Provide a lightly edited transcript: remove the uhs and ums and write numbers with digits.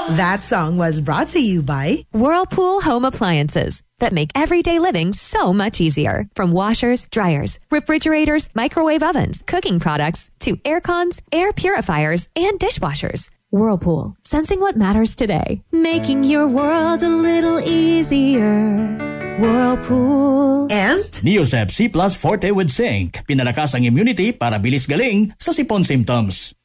That song was brought to you by Whirlpool Home Appliances that make everyday living so much easier. From washers, dryers, refrigerators, microwave ovens, cooking products, to air cons, air purifiers, and dishwashers. Whirlpool, sensing what matters today. Making your world a little easier. Whirlpool. And Neosep C Plus Forte with Zinc. Pinalakas ang immunity para bilis galing sa sipon symptoms.